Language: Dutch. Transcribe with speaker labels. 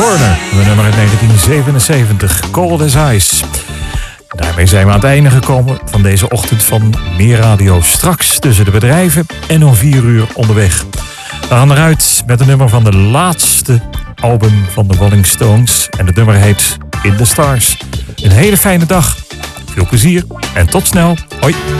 Speaker 1: Foreigner, de nummer uit 1977, Cold as Ice. Daarmee zijn we aan het einde gekomen van deze ochtend van Meer Radio. Straks tussen de bedrijven en om 4 uur onderweg. We gaan eruit met een nummer van de laatste album van de Rolling Stones. En het nummer heet In the Stars. Een hele fijne dag. Veel plezier en tot snel. Hoi.